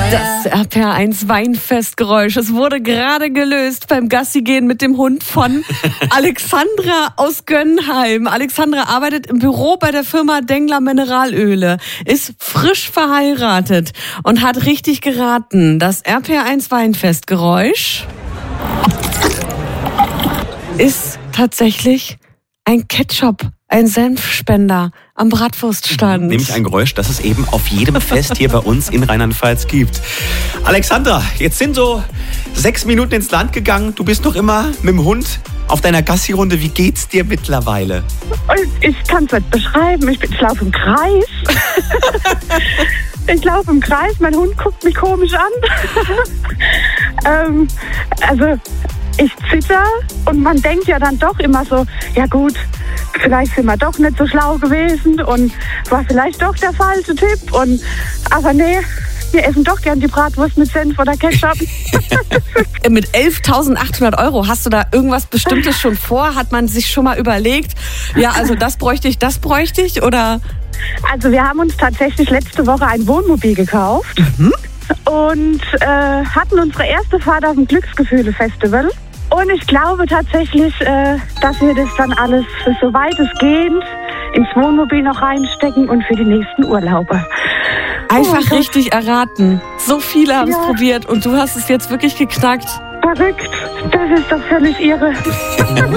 Das RPR1 Weinfestgeräusch. Es wurde gerade gelöst beim Gassigehen mit dem Hund von Alexandra aus Gönnheim. Alexandra arbeitet im Büro bei der Firma Dengler Mineralöle, ist frisch verheiratet und hat richtig geraten. Das RPR1 Weinfestgeräusch ist tatsächlich ein Ketchup, ein Senfspender am Bratwurststand. Nämlich ein Geräusch, das es eben auf jedem Fest hier bei uns in Rheinland-Pfalz gibt. Alexandra, jetzt sind so 6 Minuten ins Land gegangen. Du bist noch immer mit dem Hund auf deiner Gassi-Runde. Wie geht's dir mittlerweile? Ich kann es nicht beschreiben. Ich laufe im Kreis. Ich laufe im Kreis. Mein Hund guckt mich komisch an. Also ich zitter und man denkt ja dann doch immer so, ja gut, vielleicht sind wir doch nicht so schlau gewesen und war vielleicht doch der falsche Tipp. Aber nee, wir essen doch gern die Bratwurst mit Senf oder Ketchup. Mit 11.800 € hast du da irgendwas Bestimmtes schon vor? Hat man sich schon mal überlegt, ja, also das bräuchte ich, oder? Also wir haben uns tatsächlich letzte Woche ein Wohnmobil gekauft und hatten unsere erste Fahrt auf dem Glücksgefühle-Festival. Und ich glaube tatsächlich, dass wir das dann alles so weitestgehend ins Wohnmobil noch reinstecken und für die nächsten Urlaube. Einfach richtig erraten. So viele haben es probiert und du hast es jetzt wirklich geknackt. Verrückt. Das ist doch völlig irre.